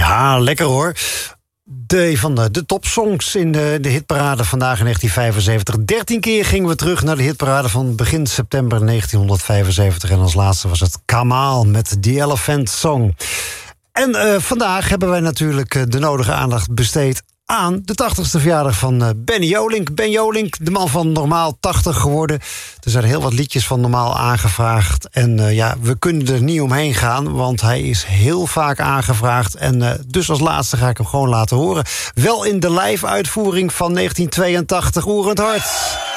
Ja, lekker hoor. Van de topsongs in de hitparade vandaag in 1975. 13 keer gingen we terug naar de hitparade van begin september 1975. En als laatste was het Kamal met The Elephant Song. En vandaag hebben wij natuurlijk de nodige aandacht besteed aan de 80ste verjaardag van Benny Jolink. Ben Jolink, de man van Normaal 80 geworden. Er zijn heel wat liedjes van Normaal aangevraagd. En we kunnen er niet omheen gaan, want hij is heel vaak aangevraagd. En dus als laatste ga ik hem gewoon laten horen. Wel in de live uitvoering van 1982, Oerend Hart.